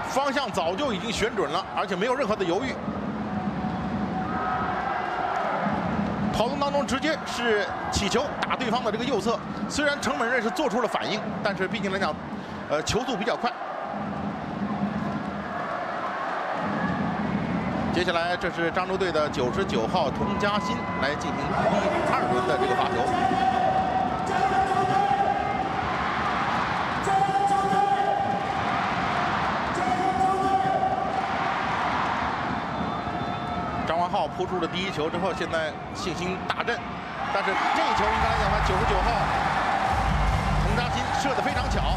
方向早就已经选准了，而且没有任何的犹豫。跑动当中直接是起球打对方的这个右侧，虽然程本瑞是做出了反应，但是毕竟来讲，球速比较快。接下来这是漳州队的99号童佳欣来进行第2轮的这个发球。张王浩扑出了第1球之后，现在信心大振，但是这一球应该来讲呢，99号童佳欣射得非常巧。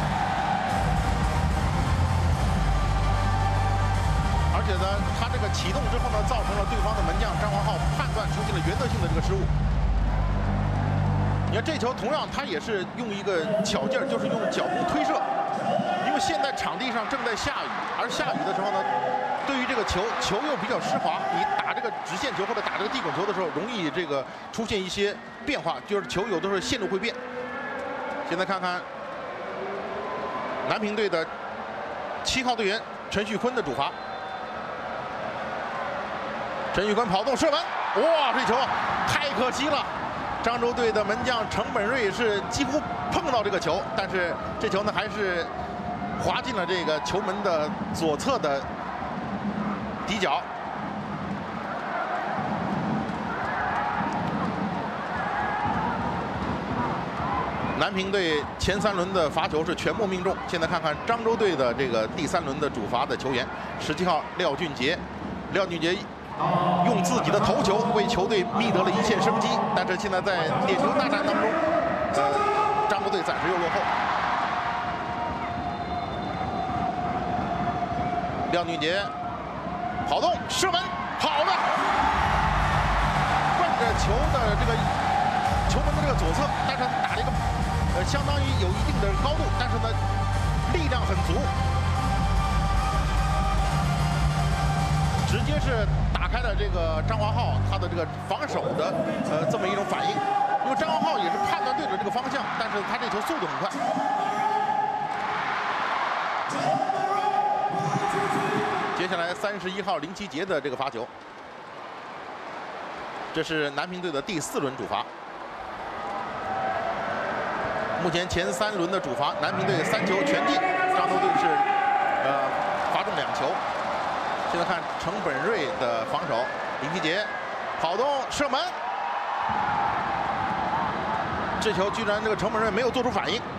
而且呢，他这个启动之后呢，造成了对方的门将张王浩判断出现了原则性的这个失误。你看这球同样，他也是用一个巧劲儿，就是用脚步推射。因为现在场地上正在下雨，而下雨的时候呢，对于这个球又比较湿滑，你打这个直线球或者打这个地滚球的时候，容易这个出现一些变化，就是球有的时候线路会变。现在看看南平队的7号队员陈旭坤的主罚。 陈旭坤跑动射门，哇，这球太可惜了！漳州队的门将程本瑞是几乎碰到这个球，但是这球呢还是滑进了这个球门的左侧的底角。南平队前3轮的罚球是全部命中。现在看看漳州队的这个第3轮的主罚的球员，17号廖俊杰，廖俊杰。 用自己的头球为球队觅得了一线生机，但是现在在点球大战当中，漳州队暂时又落后。廖俊杰跑动射门，好的，奔着球的这个球门的这个左侧，但是打了一个相当于有一定的高度，但是呢力量很足，直接是。 打开了这个张华浩他的这个防守的这么一种反应，因为张华浩也是判断对了这个方向，但是他这球速度很快。接下来31号林奇杰的这个罚球，这是南平队的第4轮主罚。目前前3轮的主罚，南平队3球全进，漳州队是罚中2球。 现在看程本瑞的防守，林奇杰跑动射门，这球居然这个程本瑞没有做出反应。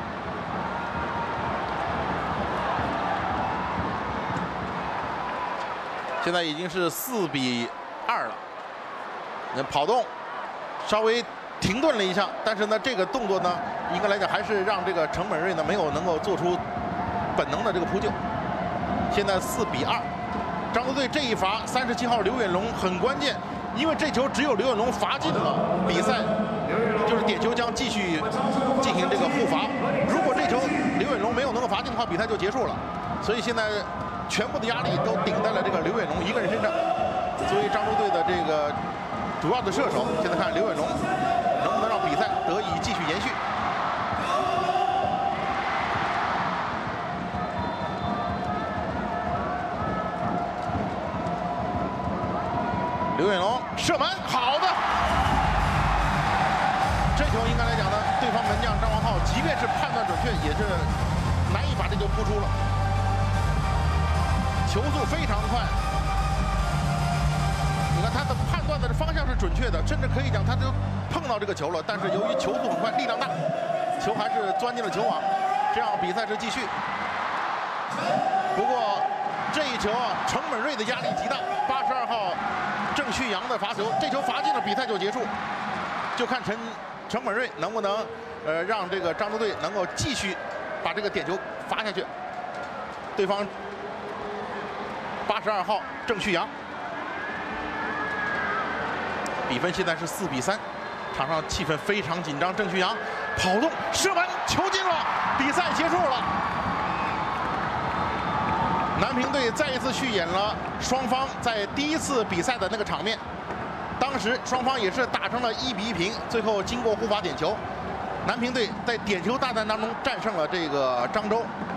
现在已经是4比2了。那跑动稍微停顿了一下，但是呢，这个动作呢，应该来讲还是让这个程本瑞呢没有能够做出本能的这个扑救。现在4比2。 漳州队这一罚，37号刘远龙很关键，因为这球只有刘远龙罚进了，比赛就是点球将继续进行这个互罚。如果这球刘远龙没有能够罚进的话，比赛就结束了。所以现在全部的压力都顶在了这个刘远龙一个人身上。所以漳州队的这个主要的射手，现在看刘远龙能不能让比赛得以继续延续。 刘远龙射门，好的！这球应该来讲呢，对方门将张王浩即便是判断准确，也是难以把这球扑出了。球速非常快，你看他的判断的方向是准确的，甚至可以讲他都碰到这个球了，但是由于球速很快，力量大，球还是钻进了球网，这样比赛是继续。不过这一球啊，程本瑞的压力极大，82号。 郑旭阳的罚球，这球罚进了，比赛就结束。就看程本瑞能不能让这个漳州队能够继续把这个点球罚下去。对方82号郑旭阳，比分现在是4比3，场上气氛非常紧张。郑旭阳跑动射门，球进了，比赛结束了。 南平队再一次续演了双方在第1次比赛的那个场面，当时双方也是打成了1比1平，最后经过互罚点球，南平队在点球大战当中战胜了这个漳州。